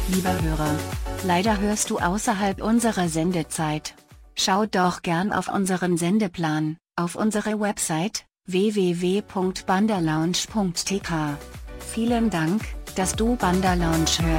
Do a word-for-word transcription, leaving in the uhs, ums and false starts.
Lieber Hörer, leider hörst du außerhalb unserer Sendezeit. Schau doch gern auf unseren Sendeplan, auf unsere Website, w w w punkt bandalounge punkt t k. Vielen Dank, dass du Banda Lounge hörst.